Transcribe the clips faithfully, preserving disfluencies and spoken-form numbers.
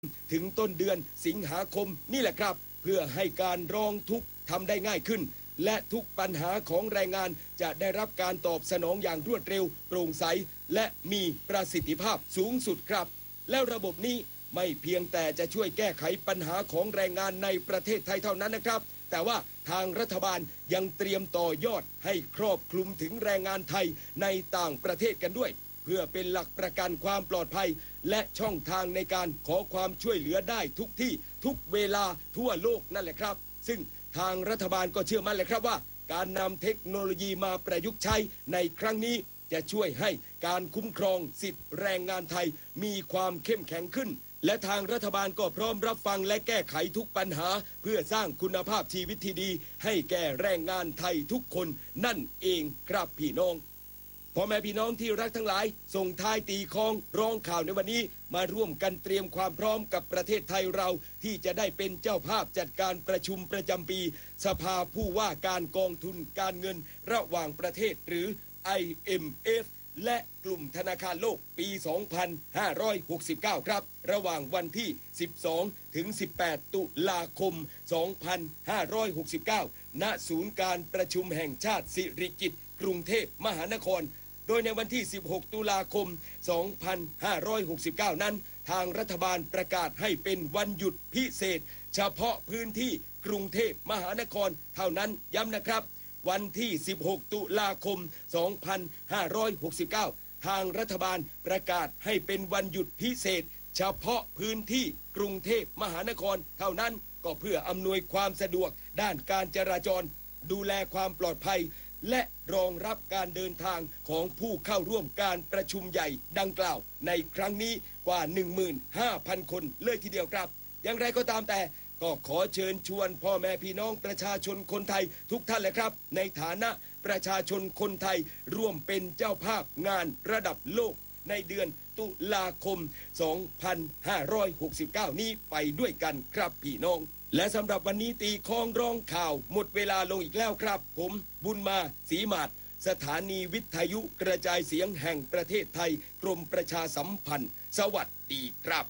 ถึงต้นเดือนสิงหาคมนี่แหละครับเพื่อให้การร้องทุกข์ทำได้ง่ายขึ้นและทุกปัญหาของแรงงานจะได้รับการตอบสนองอย่างรวดเร็วโปร่งใสและมีประสิทธิภาพสูงสุดครับแล้วระบบนี้ไม่เพียงแต่จะช่วยแก้ไขปัญหาของแรงงานในประเทศไทยเท่านั้นนะครับแต่ว่าทางรัฐบาลยังเตรียมต่อยอดให้ครอบคลุมถึงแรงงานไทยในต่างประเทศกันด้วยเพื่อเป็นหลักประกันความปลอดภัยและช่องทางในการขอความช่วยเหลือได้ทุกที่ทุกเวลาทั่วโลกนั่นแหละครับซึ่งทางรัฐบาลก็เชื่อมั่นเลยครับว่าการนำเทคโนโลยีมาประยุกต์ใช้ในครั้งนี้จะช่วยให้การคุ้มครองสิทธิแรงงานไทยมีความเข้มแข็งขึ้นและทางรัฐบาลก็พร้อมรับฟังและแก้ไขทุกปัญหาเพื่อสร้างคุณภาพชีวิตที่ดีให้แก่แรงงานไทยทุกคนนั่นเองครับพี่น้องพ่อแม่พี่น้องที่รักทั้งหลายส่งท้ายตีคล้องร้องข่าวในวันนี้มาร่วมกันเตรียมความพร้อมกับประเทศไทยเราที่จะได้เป็นเจ้าภาพจัดการประชุมประจำปีสภาผู้ว่าการกองทุนการเงินระหว่างประเทศหรือ ไอ เอ็ม เอฟ และกลุ่มธนาคารโลกปี สองพันห้าร้อยหกสิบเก้า ครับระหว่างวันที่ สิบสอง ถึง สิบแปด ตุลาคม สองพันห้าร้อยหกสิบเก้า ณ ศูนย์การประชุมแห่งชาติสิริกิติ์กรุงเทพมหานครโดยในวันที่ สิบหก ตุลาคม สองพันห้าร้อยหกสิบเก้า นั้นทางรัฐบาลประกาศให้เป็นวันหยุดพิเศษเฉพาะพื้นที่กรุงเทพมหานครเท่านั้นย้ำนะครับวันที่ สิบหก ตุลาคม สองพันห้าร้อยหกสิบเก้า ทางรัฐบาลประกาศให้เป็นวันหยุดพิเศษเฉพาะพื้นที่กรุงเทพมหานครเท่านั้นก็เพื่ออำนวยความสะดวกด้านการจราจรดูแลความปลอดภัยและรองรับการเดินทางของผู้เข้าร่วมการประชุมใหญ่ดังกล่าวในครั้งนี้กว่า หนึ่งหมื่นห้าพัน คนเลยทีเดียวครับอย่างไรก็ตามแต่ก็ขอเชิญชวนพ่อแม่พี่น้องประชาชนคนไทยทุกท่านเลยครับในฐานะประชาชนคนไทยร่วมเป็นเจ้าภาพงานระดับโลกในเดือนตุลาคม สองพันห้าร้อยหกสิบเก้า นี้ไปด้วยกันครับพี่น้องและสำหรับวันนี้ตีคล้องร้องข่าวหมดเวลาลงอีกแล้วครับผมบุญมาศรีมาศสถานีวิทยุกระจายเสียงแห่งประเทศไทยกรมประชาสัมพันธ์สวัสดีครับ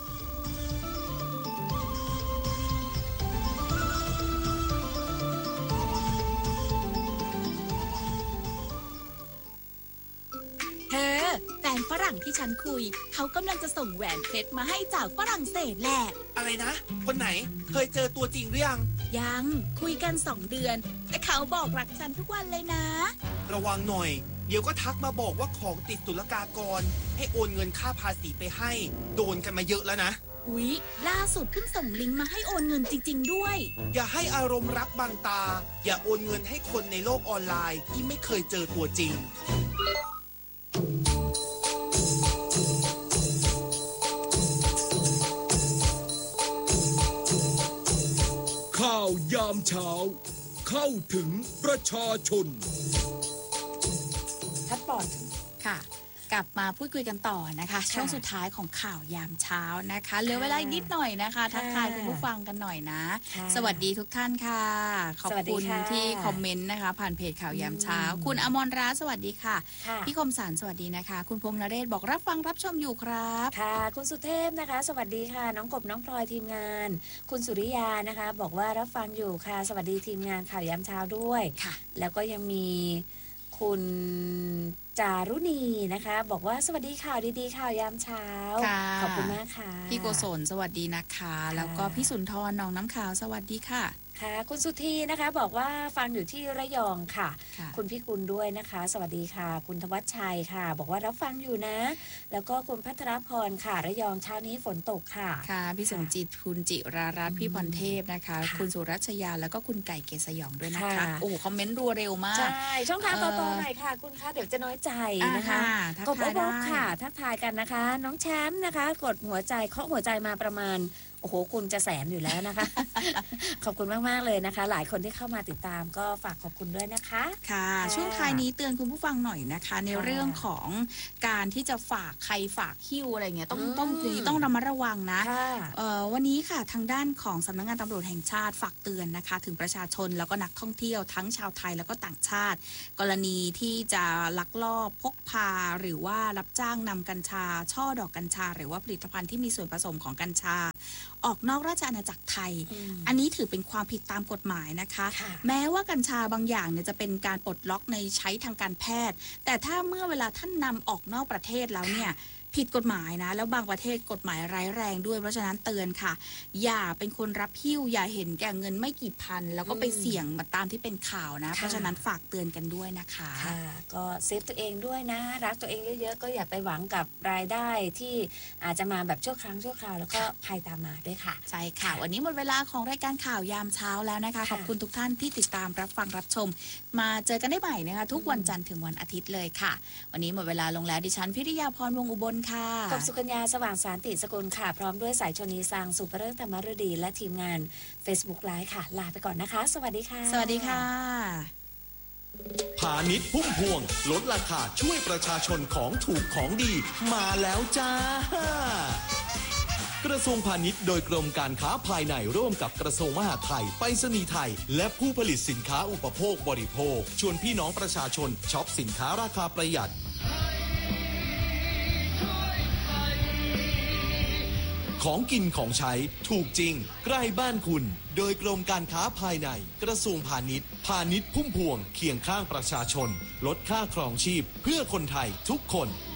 เธอแฟนฝรั่งที่ฉันคุยเขากำลังจะส่งแหวนเพชรมาให้จากฝรั่งเศสแหละอะไรนะคนไหนเคยเจอตัวจริงหรือยังยังคุยกันสองเดือนแต่เขาบอกรักฉันทุกวันเลยนะระวังหน่อยเดี๋ยวก็ทักมาบอกว่าของติดศุลกากรให้โอนเงินค่าภาษีไปให้โดนกันมาเยอะแล้วนะอุ๊ยล่าสุดเพิ่งส่งลิงก์มาให้โอนเงินจริงๆด้วยอย่าให้อารมณ์รักบังตาอย่าโอนเงินให้คนในโลกออนไลน์ที่ไม่เคยเจอตัวจริงข่าวยามเช้าเข้าถึงประชาชนทัดปอดค่ะกลับมาพูดคุยกันต่อนะคะช่วงสุดท้ายของข่าวยามเช้านะคะเหลือเวลาอีกนิดหน่อยนะคะทักทายคุณผู้ฟังกันหน่อยนะสวัสดีทุกท่านค่ะขอบคุณที่คอมเมนต์นะคะผ่านเพจข่าวยามเช้าคุณอมรรัตน์สวัสดีค่ะพี่คมสันสวัสดีนะคะคุณพงษ์นเรศบอกรับฟังรับชมอยู่ครับค่ะคุณสุเทพนะคะสวัสดีค่ะน้องกบน้องพลอยทีมงานคุณสุริยานะคะบอกว่ารับฟังอยู่ค่ะสวัสดีทีมงานข่าวยามเช้าด้วยแล้วก็ยังมีคุณจารุณีนะคะบอกว่าสวัสดีข่าวดีๆข่าวยามเช้าขอบคุณมากค่ะพี่โกศลสวัสดีนะคะแล้วก็พี่สุนทรน้องน้ำขาวสวัสดีค่ะค่ะคุณสุธีนะคะบอกว่าฟังอยู่ที่ระยองค่ะคุณพี่กุลด้วยนะคะสวัสดีค่ะคุณธวัชชัยค่ะบอกว่ารับฟังอยู่นะแล้วก็คุณพัทรพรค่ะระยองเช้านี้ฝนตกค่ะค่ะพี่สมจิตคุณจิรารัตน์พี่พรเทพนะคะคุณสุรัชยาแล้วก็คุณไก่เกษยองด้วยนะคะโอ้คอมเมนต์รัวเร็วมากใช่ช่องทางต่อๆหน่อยค่ะคุณคะเดี๋ยวจะน้อยใจนะคะกบอบค่ะทักทายกันนะคะน้องแชมป์นะคะกดหัวใจเคาะหัวใจมาประมาณโอ้โหคุณจะแสนอยู่แล้วนะคะ ขอบคุณมากๆเลยนะคะ หลายคนที่เข้ามาติดตามก็ฝากขอบคุณด้วยนะคะค่ะ ช่วงท้ายนี้เตือนคุณผู้ฟังหน่อยนะคะ ในเรื่องของการที่จะฝากใครฝากหิ้วอะไรเงี้ยต้องต้องต้องระมัดระวังนะวันนี้ค่ะทางด้านของสำนักงานตำรวจแห่งชาติฝากเตือนนะคะถึงประชาชนแล้วก็นักท่องเที่ยวทั้งชาวไทยแล้วก็ต่างชาติกรณีที่จะลักลอบพกพาหรือว่ารับจ้างนำกัญชาช่อดอกกัญชาหรือว่าผลิตภัณฑ์ที่มีส่วนผสมของกัญชาออกนอกราชอาณาจักรไทย อ, อันนี้ถือเป็นความผิดตามกฎหมายนะคะแม้ว่ากัญชาบางอย่างเนี่ยจะเป็นการปลดล็อกในใช้ทางการแพทย์แต่ถ้าเมื่อเวลาท่านนำออกนอกประเทศแล้วเนี่ยผิดกฎหมายนะแล้วบางประเทศกฎหมายร้ายแรงด้วยเพราะฉะนั้นเตือนค่ะอย่าเป็นคนรับหิ้วอย่าเห็นแก่เงินไม่กี่พันแล้วก็ไปเสี่ยงมาตามที่เป็นข่าวนะเพราะฉะนั้นฝากเตือนกันด้วยนะคะก็เซฟตัวเองด้วยนะรักตัวเองเยอะๆก็อย่าไปหวังกับรายได้ที่อาจจะมาแบบชั่วครั้งชั่วคราวแล้วก็ภัยตามมาด้วยค่ะใช่ค่ะวันนี้หมดเวลาของรายการข่าวยามเช้าแล้วนะคะขอบคุณทุกท่านที่ติดตามรับฟังรับชมมาเจอกันได้ใหม่นะคะทุกวันจันทร์ถึงวันอาทิตย์เลยค่ะวันนี้หมดเวลาลงแล้วดิฉันพิริยาพรวงอุบลค่ะกบสุกัญญาสว่างสารติสกุลค่ะพร้อมด้วยสายชนีสางสุภเริศธรรมฤดีและทีมงาน Facebook Live ค่ะลาไปก่อนนะคะสวัสดีค่ะสวัสดีค่ะพาณิชย์พุ่มพวงลดราคาช่วยประชาชนของถูกของดีมาแล้วจ้ากระทรวงพาณิชย์โดยกรมการค้าภายในร่วมกับกระทรวงมหาดไทยไปรษณีย์ไทยและผู้ผลิตสินค้าอุปโภคบริโภคชวนพี่น้องประชาชนช็อปสินค้าราคาประหยัดของกินของใช้ถูกจริงใกล้บ้านคุณโดยกรมการค้าภายในกระทรวงพาณิชย์พาณิชย์พุ่มพวงเคียงข้างประชาชนลดค่าครองชีพเพื่อคนไทยทุกคน